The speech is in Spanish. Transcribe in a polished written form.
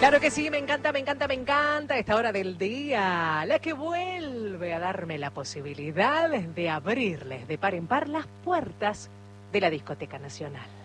Claro que sí, me encanta, me encanta, me encanta esta hora del día, la que vuelve a darme la posibilidad de abrirles de par en par las puertas de la Discoteca Nacional.